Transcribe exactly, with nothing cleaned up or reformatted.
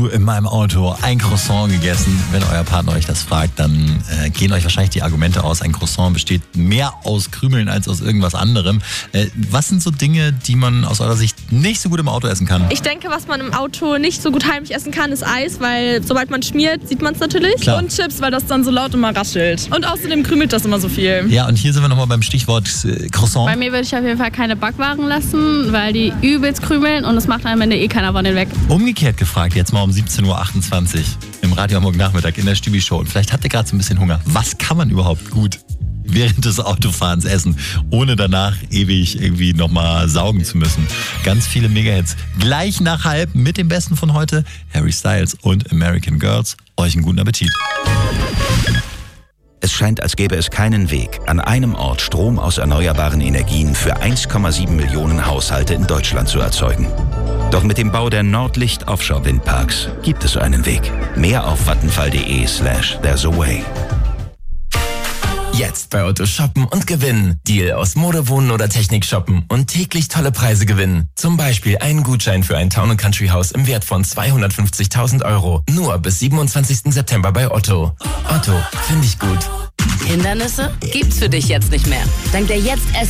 du in meinem Auto ein Croissant gegessen? Wenn euer Partner euch das fragt, dann äh, gehen euch wahrscheinlich die Argumente aus. Ein Croissant besteht mehr aus Krümeln als aus irgendwas anderem. Äh, was sind so Dinge, die man aus eurer Sicht nicht so gut im Auto essen kann? Ich denke, was man im Auto nicht so gut heimlich essen kann, ist Eis, weil sobald man schmiert, sieht man es natürlich. Klar. Und Chips, weil das dann so laut immer raschelt. Und außerdem krümelt das immer so viel. Ja, und hier sind wir nochmal beim Stichwort äh, Croissant. Bei mir würde ich auf jeden Fall keine Backwaren lassen, weil die übelst krümeln und es macht am Ende eh keiner von denen weg. Umgekehrt gefragt, jetzt mal um siebzehn Uhr achtundzwanzig im Radio am morgen Nachmittag in der Stübi-Show. Und vielleicht habt ihr gerade so ein bisschen Hunger. Was kann man überhaupt gut während des Autofahrens essen, ohne danach ewig irgendwie nochmal saugen zu müssen? Ganz viele Mega-Hits. Gleich nach halb mit dem Besten von heute, Harry Styles und American Girls. Euch einen guten Appetit. Es scheint, als gäbe es keinen Weg, an einem Ort Strom aus erneuerbaren Energien für eins Komma sieben Millionen Haushalte in Deutschland zu erzeugen. Doch mit dem Bau der Nordlicht Offshore Windparks gibt es einen Weg. Mehr auf vattenfall.de slash there's a way. Jetzt bei Otto shoppen und gewinnen. Deal aus Mode, Wohnen oder Technik shoppen und täglich tolle Preise gewinnen. Zum Beispiel einen Gutschein für ein Town and Country Haus im Wert von zweihundertfünfzigtausend Euro. Nur bis siebenundzwanzigsten September bei Otto. Otto, finde ich gut. Hindernisse gibt's für dich jetzt nicht mehr. Dank der Jetzt